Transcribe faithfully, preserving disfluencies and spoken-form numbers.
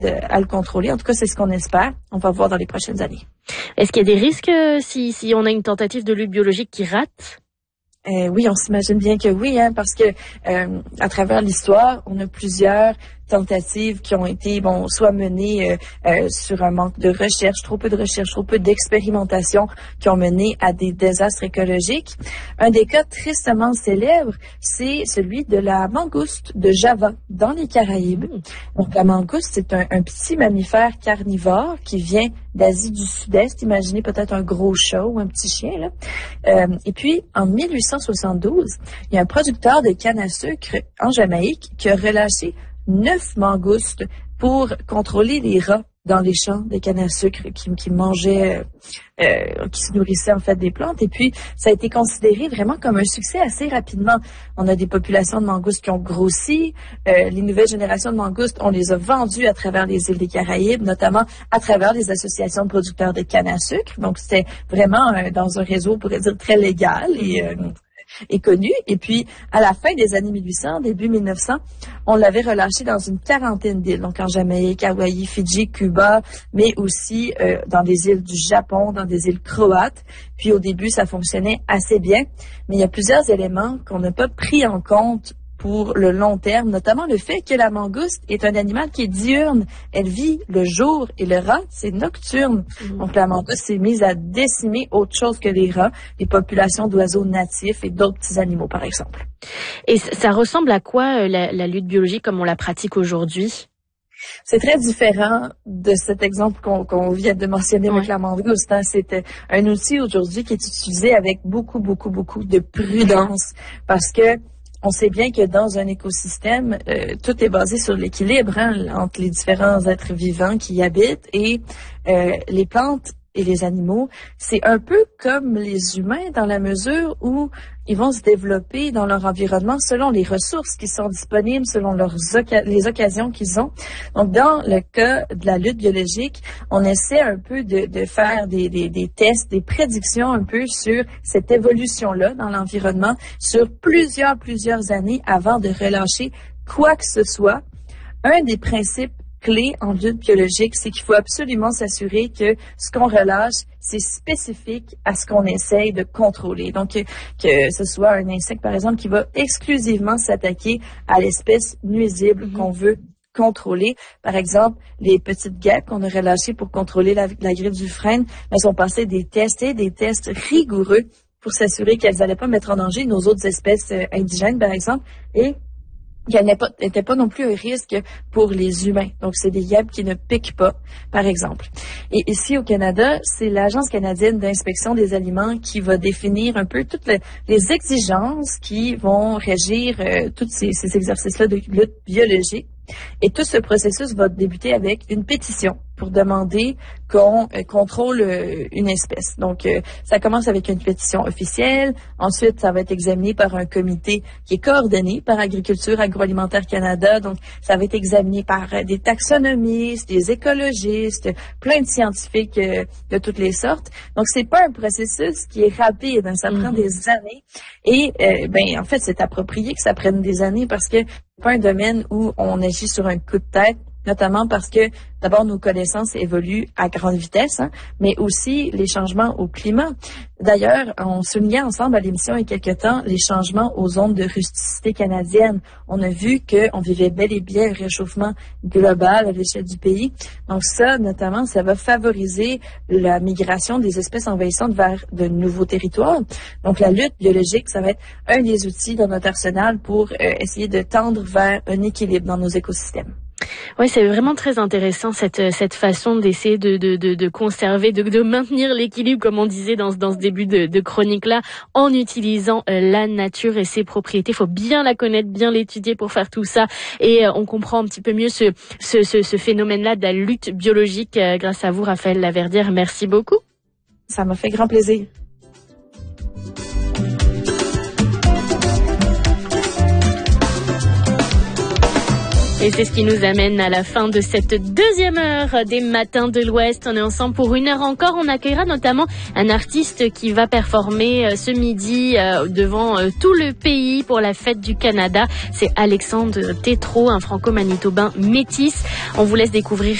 à le contrôler. En tout cas, c'est ce qu'on espère. On va voir dans les prochaines années. Est-ce qu'il y a des risques euh, si, si on a une tentative de lutte biologique qui rate? Euh, oui, on s'imagine bien que oui, hein, parce que euh, à travers l'histoire, on a plusieurs tentatives qui ont été, bon, soit menées euh, euh, sur un manque de recherche, trop peu de recherche, trop peu d'expérimentation, qui ont mené à des désastres écologiques. Un des cas tristement célèbres, c'est celui de la mangouste de Java, dans les Caraïbes. Donc, la mangouste, c'est un, un petit mammifère carnivore qui vient d'Asie du Sud-Est. Imaginez peut-être un gros chat ou un petit chien, là. Euh, et puis, en mille huit cent soixante-douze, il y a un producteur de canne à sucre en Jamaïque qui a relâché neuf mangoustes pour contrôler les rats dans les champs de canne à sucre qui, qui mangeaient, euh, qui se nourrissaient en fait des plantes. Et puis, ça a été considéré vraiment comme un succès assez rapidement. On a des populations de mangoustes qui ont grossi. Euh, les nouvelles générations de mangoustes, on les a vendues à travers les îles des Caraïbes, notamment à travers les associations de producteurs de canne à sucre. Donc, c'était vraiment euh, dans un réseau, on pourrait dire, très légal et euh, est connu. Et puis, à la fin des années mille huit cents, début mille neuf cents, on l'avait relâché dans une quarantaine d'îles, donc en Jamaïque, Hawaï, Fidji, Cuba, mais aussi euh, dans des îles du Japon, dans des îles croates. Puis au début, ça fonctionnait assez bien, mais il y a plusieurs éléments qu'on n'a pas pris en compte pour le long terme, notamment le fait que la mangouste est un animal qui est diurne. Elle vit le jour et le rat, c'est nocturne. Mmh. Donc la mangouste s'est mise à décimer autre chose que les rats, les populations d'oiseaux natifs et d'autres petits animaux, par exemple. Et ça ressemble à quoi la, la lutte biologique comme on la pratique aujourd'hui? C'est très différent de cet exemple qu'on qu'on vient de mentionner ouais. avec la mangouste. Hein. C'est un outil aujourd'hui qui est utilisé avec beaucoup, beaucoup, beaucoup de prudence parce que on sait bien que dans un écosystème, euh, tout est basé sur l'équilibre hein, entre les différents êtres vivants qui y habitent et euh, les plantes et les animaux. C'est un peu comme les humains dans la mesure où ils vont se développer dans leur environnement selon les ressources qui sont disponibles, selon leurs oca- les occasions qu'ils ont. Donc, dans le cas de la lutte biologique, on essaie un peu de, de faire des, des, des tests, des prédictions un peu sur cette évolution-là dans l'environnement sur plusieurs, plusieurs années avant de relâcher quoi que ce soit. Un des principes clé en lutte biologique, c'est qu'il faut absolument s'assurer que ce qu'on relâche, c'est spécifique à ce qu'on essaye de contrôler. Donc, que, que ce soit un insecte, par exemple, qui va exclusivement s'attaquer à l'espèce nuisible mm-hmm. qu'on veut contrôler. Par exemple, les petites guêpes qu'on a relâchées pour contrôler la, la grippe du frêne, elles ont passé des tests et des tests rigoureux pour s'assurer qu'elles n'allaient pas mettre en danger nos autres espèces euh, indigènes, par exemple, et qu'elle n'était pas non plus un risque pour les humains. Donc, c'est des guêpes qui ne piquent pas, par exemple. Et ici, au Canada, c'est l'Agence canadienne d'inspection des aliments qui va définir un peu toutes les, les exigences qui vont régir euh, tous ces, ces exercices-là de lutte biologique. Et tout ce processus va débuter avec une pétition pour demander qu'on euh, contrôle euh, une espèce. Donc, euh, ça commence avec une pétition officielle. Ensuite, ça va être examiné par un comité qui est coordonné par Agriculture Agroalimentaire Canada. Donc, ça va être examiné par euh, des taxonomistes, des écologistes, plein de scientifiques euh, de toutes les sortes. Donc, c'est pas un processus qui est rapide. Hein, ça mm-hmm. prend des années. Et, euh, ben, en fait, c'est approprié que ça prenne des années parce que c'est pas un domaine où on agit sur un coup de tête, notamment parce que, d'abord, nos connaissances évoluent à grande vitesse, hein, mais aussi les changements au climat. D'ailleurs, on soulignait ensemble à l'émission il y a quelque temps les changements aux zones de rusticité canadienne. On a vu qu'on vivait bel et bien un réchauffement global à l'échelle du pays. Donc ça, notamment, ça va favoriser la migration des espèces envahissantes vers de nouveaux territoires. Donc la lutte biologique, ça va être un des outils dans notre arsenal pour euh, essayer de tendre vers un équilibre dans nos écosystèmes. Oui, c'est vraiment très intéressant cette cette façon d'essayer de de de, de conserver, de de maintenir l'équilibre, comme on disait dans dans ce début de, de chronique là, en utilisant euh, la nature et ses propriétés. Il faut bien la connaître, bien l'étudier pour faire tout ça, et euh, on comprend un petit peu mieux ce ce ce, ce phénomène-là de la lutte biologique euh, grâce à vous, Raphaëlle Laverdière. Merci beaucoup. Ça m'a fait grand plaisir. Et c'est ce qui nous amène à la fin de cette deuxième heure des Matins de l'Ouest. On est ensemble pour une heure encore. On accueillera notamment un artiste qui va performer ce midi devant tout le pays pour la fête du Canada. C'est Alexandre Tétrault, un franco-manitobain métis. On vous laisse découvrir